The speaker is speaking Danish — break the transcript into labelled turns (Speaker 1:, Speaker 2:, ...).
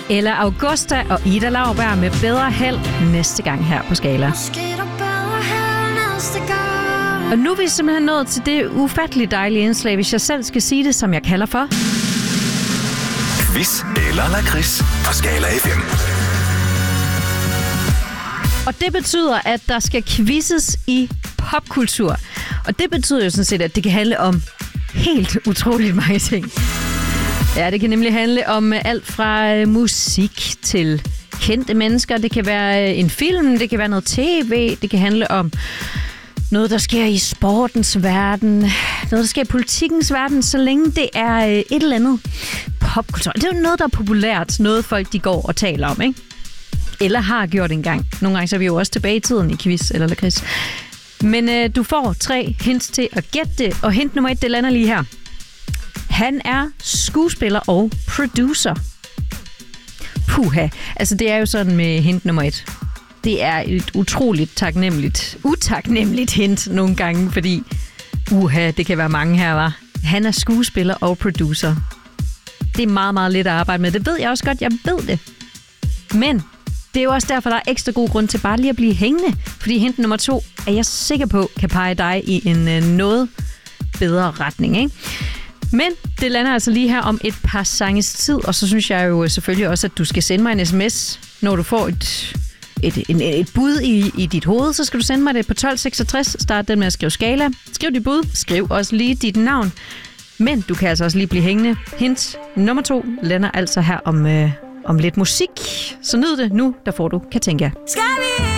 Speaker 1: Ella Augusta og Ida Lauberg med Bedre Held næste gang her på Skala. Og nu er vi simpelthen nået til det ufatteligt dejlige indslag, hvis jeg selv skal sige det, som jeg kalder for
Speaker 2: Quiz eller lakrids på Skala FM.
Speaker 1: Og det betyder, at der skal quizzes i popkultur. Og det betyder jo sådan set, at det kan handle om helt utroligt mange ting. Ja, det kan nemlig handle om alt fra musik til kendte mennesker. Det kan være en film, det kan være noget tv, det kan handle om noget, der sker i sportens verden, noget, der sker i politikkens verden, så længe det er et eller andet popkultur. Det er jo noget, der er populært, noget folk de går og taler om, ikke? Eller har gjort engang. Nogle gange så er vi jo også tilbage i tiden i quiz eller lakrids. Men du får 3 hints til at gætte det, og hint nummer 1, det lander lige her. Han er skuespiller og producer. Puha. Altså, det er jo sådan med hint nummer 1. Det er et utroligt utaknemmeligt hint nogle gange, fordi det kan være mange her, var. Han er skuespiller og producer. Det er meget, meget let at arbejde med. Det ved jeg også godt, jeg ved det. Men det er jo også derfor, der er ekstra god grund til bare lige at blive hængende. Fordi hint nummer 2 er jeg sikker på, kan pege dig i en noget bedre retning, ikke? Men det lander altså lige her om et par sanges tid, og så synes jeg jo selvfølgelig også, at du skal sende mig en sms, når du får et bud i dit hoved, så skal du sende mig det på 1266. Start den med at skrive Skala. Skriv dit bud. Skriv også lige dit navn. Men du kan altså også lige blive hængende. Hint nummer 2 lander altså her om lidt musik. Så nyd det nu, der får du Katinka.